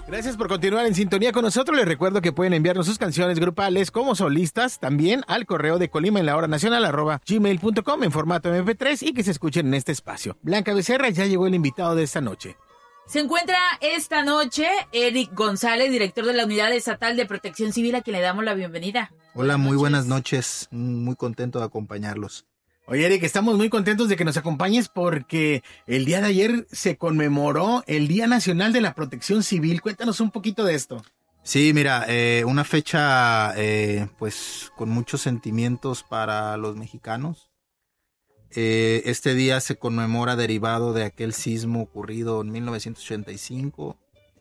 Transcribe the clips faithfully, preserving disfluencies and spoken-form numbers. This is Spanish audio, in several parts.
Gracias por continuar en sintonía con nosotros. Les recuerdo que pueden enviarnos sus canciones grupales como solistas también al correo de Colima en la hora nacional arroba gmail punto com en formato eme pe tres y que se escuchen en este espacio. Blanca Becerra, ya llegó el invitado de esta noche. Se encuentra esta noche Eric González, director de la Unidad Estatal de Protección Civil, a quien le damos la bienvenida. Hola, muy buenas noches. Muy contento de acompañarlos. Oye, Eric, estamos muy contentos de que nos acompañes porque el día de ayer se conmemoró el Día Nacional de la Protección Civil. Cuéntanos un poquito de esto. Sí, mira, eh, una fecha eh, pues con muchos sentimientos para los mexicanos. Eh, este día se conmemora derivado de aquel sismo ocurrido en mil novecientos ochenta y cinco,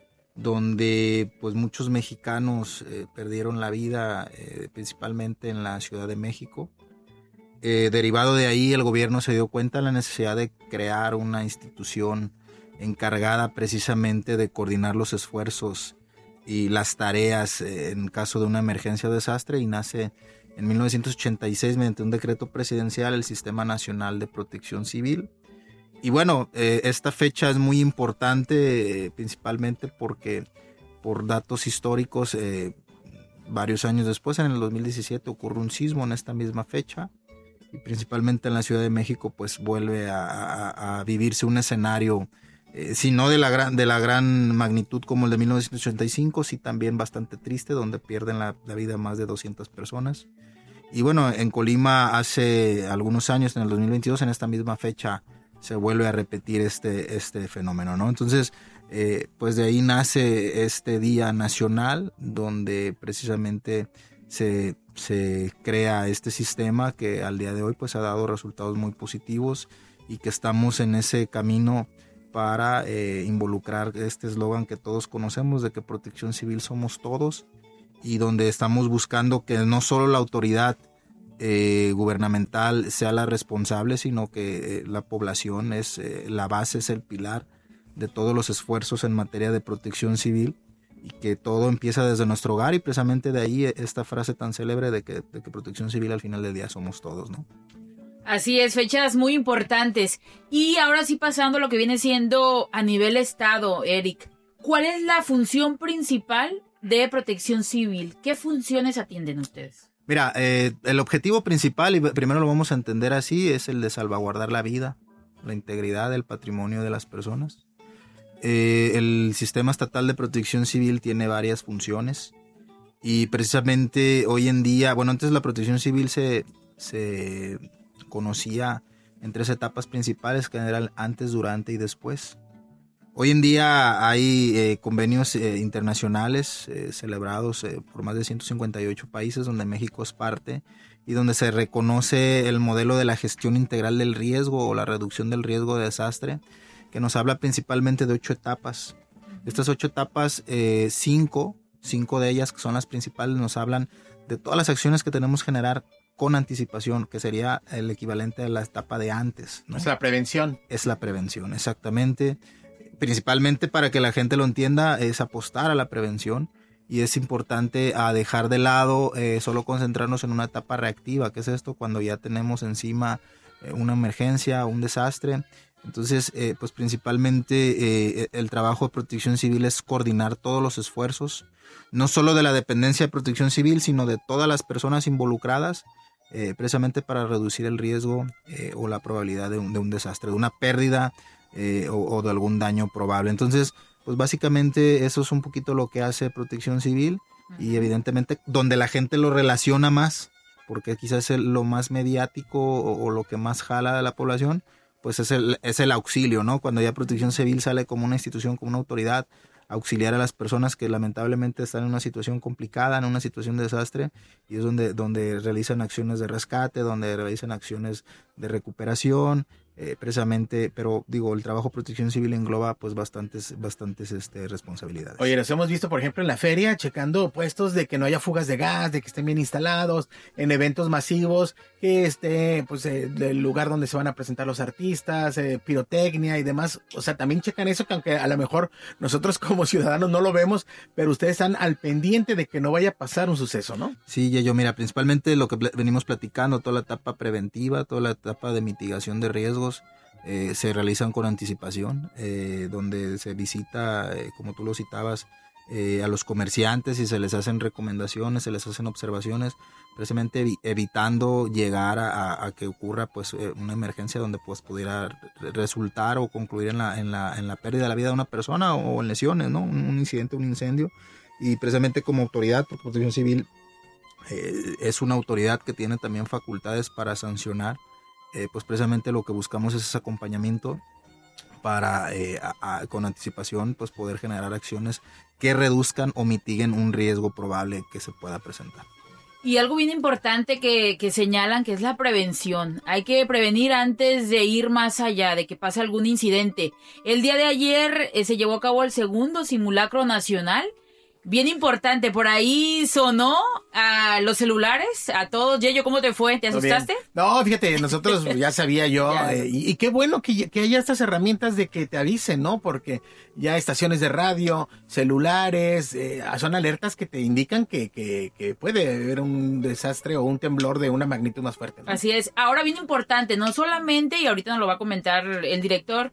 donde pues muchos mexicanos eh, perdieron la vida, eh, principalmente en la Ciudad de México. Eh, derivado de ahí, el gobierno se dio cuenta de la necesidad de crear una institución encargada precisamente de coordinar los esfuerzos y las tareas eh, en caso de una emergencia o desastre, y nace en mil novecientos ochenta y seis mediante un decreto presidencial el Sistema Nacional de Protección Civil. Y bueno, eh, esta fecha es muy importante eh, principalmente porque por datos históricos, eh, varios años después, en el dos mil diecisiete, ocurre un sismo en esta misma fecha. Y principalmente en la Ciudad de México, pues vuelve a, a, a vivirse un escenario, eh, si no de la, gran, de la gran magnitud como el de mil novecientos ochenta y cinco, sí también bastante triste, donde pierden la, la vida más de doscientas personas. Y bueno, en Colima hace algunos años, en el dos mil veintidós, en esta misma fecha, se vuelve a repetir este, este fenómeno, ¿no? Entonces, eh, pues de ahí nace este Día Nacional, donde precisamente se, se crea este sistema que al día de hoy pues ha dado resultados muy positivos, y que estamos en ese camino para eh, involucrar este eslogan que todos conocemos de que protección civil somos todos, y donde estamos buscando que no solo la autoridad eh, gubernamental sea la responsable, sino que eh, la población es eh, la base, es el pilar de todos los esfuerzos en materia de protección civil, y que todo empieza desde nuestro hogar, y precisamente de ahí esta frase tan célebre de que, de que protección civil al final del día somos todos, ¿no? Así es, fechas muy importantes. Y ahora sí, pasando a lo que viene siendo a nivel estado, Eric, ¿cuál es la función principal de protección civil? ¿Qué funciones atienden ustedes? Mira, eh, el objetivo principal, y primero lo vamos a entender así, es el de salvaguardar la vida, la integridad, el patrimonio de las personas. Eh, el Sistema Estatal de Protección Civil tiene varias funciones, y precisamente hoy en día, bueno, antes la protección civil se, se conocía en tres etapas principales, que eran antes, durante y después. Hoy en día hay eh, convenios eh, internacionales eh, celebrados eh, por más de ciento cincuenta y ocho países, donde México es parte, y donde se reconoce el modelo de la gestión integral del riesgo o la reducción del riesgo de desastre, que nos habla principalmente de ocho etapas. Estas ocho etapas, eh, cinco, cinco de ellas, que son las principales, nos hablan de todas las acciones que tenemos que generar con anticipación, que sería el equivalente a la etapa de antes, ¿no? Es la prevención. Es la prevención, exactamente. Principalmente, para que la gente lo entienda, es apostar a la prevención, y es importante a dejar de lado eh, solo concentrarnos en una etapa reactiva, que es esto cuando ya tenemos encima eh, una emergencia, un desastre. Entonces, eh, pues principalmente eh, el trabajo de protección civil es coordinar todos los esfuerzos, no solo de la dependencia de protección civil, sino de todas las personas involucradas, eh, precisamente para reducir el riesgo eh, o la probabilidad de un, de un desastre, de una pérdida eh, o, o de algún daño probable. Entonces, pues básicamente eso es un poquito lo que hace protección civil, y evidentemente donde la gente lo relaciona más, porque quizás es lo más mediático o, o lo que más jala de la población, pues es el, es el auxilio, ¿no? Cuando ya protección civil sale como una institución, como una autoridad, auxiliar a las personas que lamentablemente están en una situación complicada, en una situación de desastre, y es donde, donde realizan acciones de rescate, donde realizan acciones de recuperación, eh, precisamente, pero digo, el trabajo de protección civil engloba pues bastantes, bastantes este, responsabilidades. Oye, los hemos visto, por ejemplo, en la feria, checando puestos de que no haya fugas de gas, de que estén bien instalados, en eventos masivos, que esté, pues, eh, el lugar donde se van a presentar los artistas, eh, pirotecnia y demás. O sea, también checan eso, que aunque a lo mejor nosotros como ciudadanos no lo vemos, pero ustedes están al pendiente de que no vaya a pasar un suceso, ¿no? Sí, yo, mira, principalmente lo que pl- venimos platicando, toda la etapa preventiva, toda la etapa de mitigación de riesgos, Eh, se realizan con anticipación, eh, donde se visita, eh, como tú lo citabas, eh, a los comerciantes y se les hacen recomendaciones, se les hacen observaciones, precisamente evi- evitando llegar a, a, a que ocurra pues eh, una emergencia donde pues pudiera re- resultar o concluir en la, en, la, en la pérdida de la vida de una persona o en lesiones, ¿no? Un, un incidente, un incendio. Y precisamente como autoridad, porque Protección Civil eh, es una autoridad que tiene también facultades para sancionar, eh, pues precisamente lo que buscamos es ese acompañamiento para eh, a, a, con anticipación pues poder generar acciones que reduzcan o mitiguen un riesgo probable que se pueda presentar. Y algo bien importante que, que señalan que es la prevención. Hay que prevenir antes de ir más allá, de que pase algún incidente. El día de ayer eh, se llevó a cabo el segundo simulacro nacional. Bien importante, por ahí sonó a los celulares, a todos. Yeyo, ¿cómo te fue? ¿Te asustaste? No, fíjate, nosotros ya sabía yo, Ya. eh, y, y qué bueno que, que haya estas herramientas de que te avisen, ¿no? Porque ya estaciones de radio, celulares, eh, son alertas que te indican que, que, que puede haber un desastre o un temblor de una magnitud más fuerte, ¿no? Así es. Ahora bien importante, no solamente, y ahorita nos lo va a comentar el director,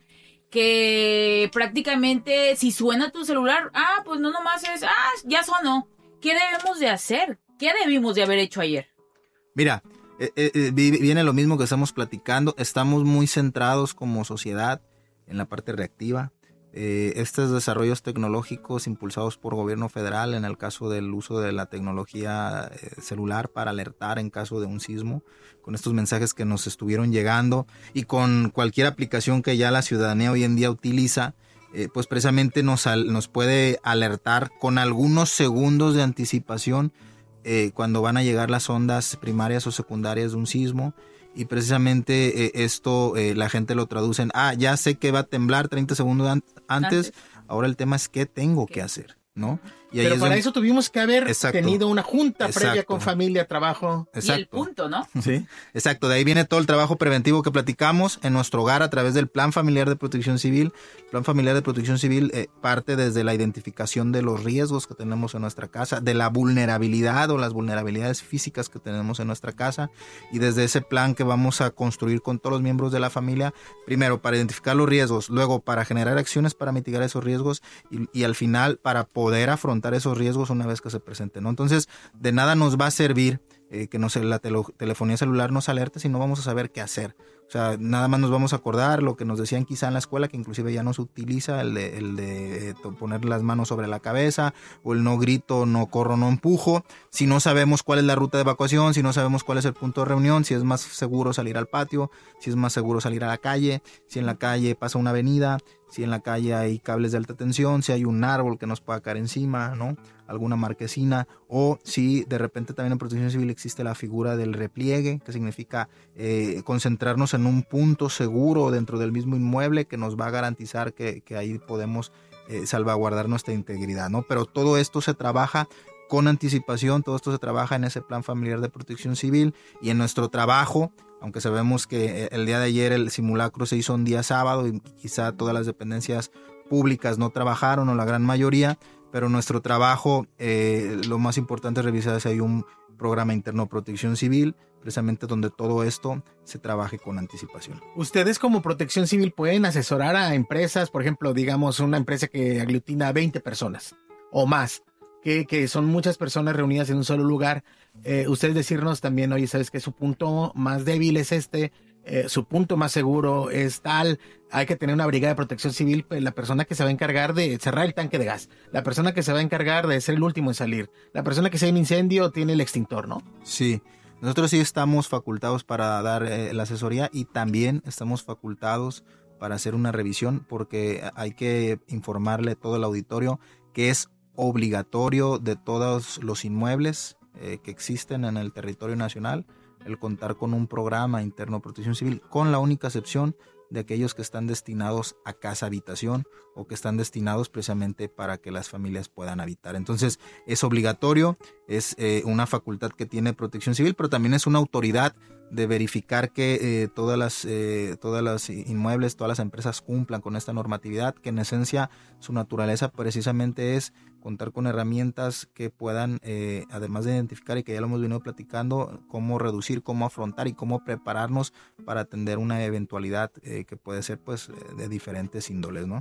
que prácticamente si suena tu celular, ah, pues no nomás es, ah, ya sonó. ¿Qué debemos de hacer? ¿Qué debimos de haber hecho ayer? Mira, eh, eh, viene lo mismo que estamos platicando, estamos muy centrados como sociedad en la parte reactiva. Eh, estos desarrollos tecnológicos impulsados por gobierno federal, en el caso del uso de la tecnología eh, celular para alertar en caso de un sismo, con estos mensajes que nos estuvieron llegando y con cualquier aplicación que ya la ciudadanía hoy en día utiliza, eh, pues precisamente nos, al, nos puede alertar con algunos segundos de anticipación eh, cuando van a llegar las ondas primarias o secundarias de un sismo. Y precisamente eh, esto eh, la gente lo traduce en, ah, ya sé que va a temblar treinta segundos an- antes, antes, ahora el tema es qué tengo ¿Qué? que hacer, ¿no? Y Pero para donde... eso tuvimos que haber Exacto. tenido una junta Exacto. previa con familia, trabajo. Exacto. Y el punto, ¿no? Sí. Exacto, de ahí viene todo el trabajo preventivo que platicamos en nuestro hogar a través del Plan Familiar de Protección Civil. El Plan Familiar de Protección Civil eh, parte desde la identificación de los riesgos que tenemos en nuestra casa, de la vulnerabilidad o las vulnerabilidades físicas que tenemos en nuestra casa, y desde ese plan que vamos a construir con todos los miembros de la familia, primero para identificar los riesgos, luego para generar acciones para mitigar esos riesgos y, y al final para poder afrontar esos riesgos una vez que se presenten, ¿no? Entonces, de nada nos va a servir eh, que no sé, la tele, telefonía celular nos alerte si no vamos a saber qué hacer. O sea, nada más nos vamos a acordar lo que nos decían quizá en la escuela, que inclusive ya no se utiliza, el de, el de poner las manos sobre la cabeza, o el no grito, no corro, no empujo. Si no sabemos cuál es la ruta de evacuación, si no sabemos cuál es el punto de reunión, si es más seguro salir al patio, si es más seguro salir a la calle, si en la calle pasa una avenida, si en la calle hay cables de alta tensión, si hay un árbol que nos pueda caer encima, ¿no? Alguna marquesina, o si de repente también en Protección Civil existe la figura del repliegue, que significa eh, concentrarnos en un punto seguro dentro del mismo inmueble que nos va a garantizar que, que ahí podemos eh, salvaguardar nuestra integridad, ¿no? Pero todo esto se trabaja con anticipación, todo esto se trabaja en ese Plan Familiar de Protección Civil y en nuestro trabajo. Aunque sabemos que el día de ayer el simulacro se hizo un día sábado y quizá todas las dependencias públicas no trabajaron o la gran mayoría, pero nuestro trabajo, eh, lo más importante es revisar si hay un programa interno de protección civil, precisamente donde todo esto se trabaje con anticipación. Ustedes como Protección Civil pueden asesorar a empresas, por ejemplo, digamos una empresa que aglutina a veinte personas o más, que, que son muchas personas reunidas en un solo lugar. Eh, ustedes decirnos también, oye, ¿sabes que su punto más débil es este? Eh, su punto más seguro es tal, hay que tener una brigada de protección civil, pues, la persona que se va a encargar de cerrar el tanque de gas, la persona que se va a encargar de ser el último en salir, la persona que si hay un incendio tiene el extintor, ¿no? Sí, nosotros sí estamos facultados para dar eh, la asesoría y también estamos facultados para hacer una revisión, porque hay que informarle a todo el auditorio que es obligatorio de todos los inmuebles eh, que existen en el territorio nacional el contar con un programa interno de protección civil, con la única excepción de aquellos que están destinados a casa habitación o que están destinados precisamente para que las familias puedan habitar. Entonces es obligatorio, es eh, una facultad que tiene Protección Civil, pero también es una autoridad de verificar que eh, todas las eh, todas las inmuebles, todas las empresas cumplan con esta normatividad, que en esencia su naturaleza precisamente es contar con herramientas que puedan, eh, además de identificar, y que ya lo hemos venido platicando, cómo reducir, cómo afrontar y cómo prepararnos para atender una eventualidad eh, que puede ser pues de diferentes índoles, ¿no?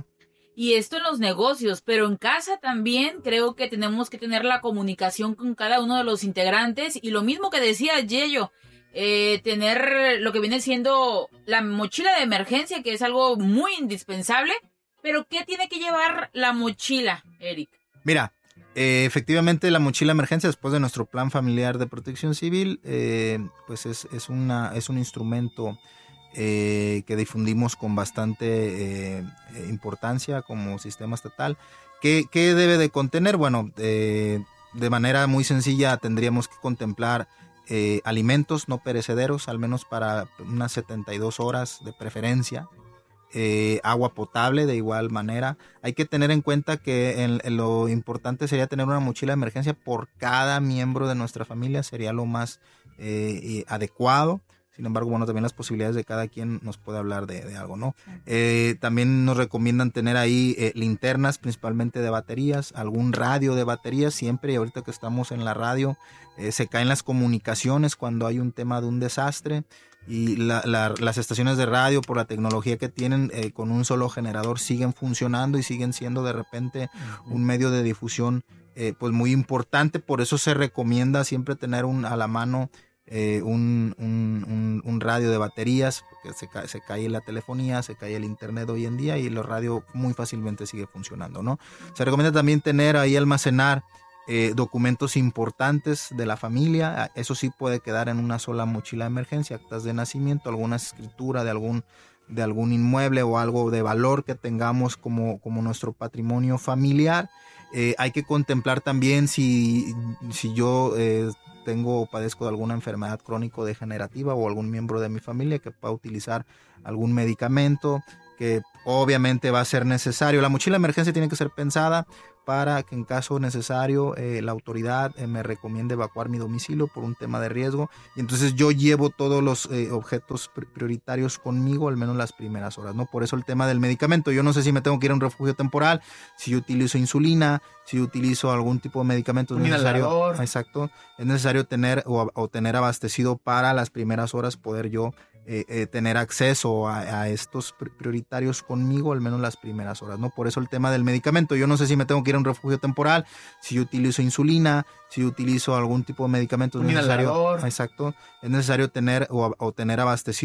y esto en los negocios, pero en casa también creo que tenemos que tener la comunicación con cada uno de los integrantes y lo mismo que decía Yello, eh, tener lo que viene siendo la mochila de emergencia, que es algo muy indispensable, pero ¿qué tiene que llevar la mochila, Eric? Mira, eh, efectivamente la mochila de emergencia después de nuestro plan familiar de protección civil, eh, pues es, es, una, es un instrumento Eh, que difundimos con bastante eh, importancia como sistema estatal. ¿Qué, qué debe de contener? Bueno, eh, de manera muy sencilla tendríamos que contemplar eh, alimentos no perecederos, al menos para unas setenta y dos horas de preferencia. Eh, agua potable de igual manera. Hay que tener en cuenta que en, en lo importante sería tener una mochila de emergencia por cada miembro de nuestra familia, sería lo más eh, adecuado. Sin embargo, bueno, también las posibilidades de cada quien nos puede hablar de, de algo, ¿no? Eh, también nos recomiendan tener ahí eh, linternas, principalmente de baterías, algún radio de baterías, siempre, y ahorita que estamos en la radio, eh, se caen las comunicaciones cuando hay un tema de un desastre, y la, la, las estaciones de radio, por la tecnología que tienen, eh, con un solo generador siguen funcionando y siguen siendo de repente un medio de difusión eh, pues muy importante. Por eso se recomienda siempre tener un, a la mano Eh, un, un, un, un radio de baterías, porque se, ca se cae la telefonía, se cae el internet hoy en día y el radio muy fácilmente sigue funcionando, ¿no? Se recomienda también tener ahí, almacenar eh, documentos importantes de la familia. Eso sí puede quedar en una sola mochila de emergencia: actas de nacimiento, alguna escritura de algún, de algún inmueble o algo de valor que tengamos como, como nuestro patrimonio familiar. Eh, hay que contemplar también si, si yo eh, tengo o padezco de alguna enfermedad crónico-degenerativa o algún miembro de mi familia que pueda utilizar algún medicamento que obviamente va a ser necesario. La mochila de emergencia tiene que ser pensada para que en caso necesario eh, la autoridad eh, me recomiende evacuar mi domicilio por un tema de riesgo, y entonces yo llevo todos los eh, objetos prioritarios conmigo, al menos las primeras horas, ¿no? Por eso el tema del medicamento. Yo no sé si me tengo que ir a un refugio temporal, si yo utilizo insulina, si yo utilizo algún tipo de medicamento, es necesario, exacto, es necesario tener o, o tener abastecido para las primeras horas, poder yo Eh, eh, tener acceso a, a estos prioritarios conmigo, al menos las primeras horas, ¿no? Por eso el tema del medicamento. Yo no sé si me tengo que ir a un refugio temporal, si yo utilizo insulina, si yo utilizo algún tipo de medicamento, es necesario, exacto, es necesario tener o, o tener abastecido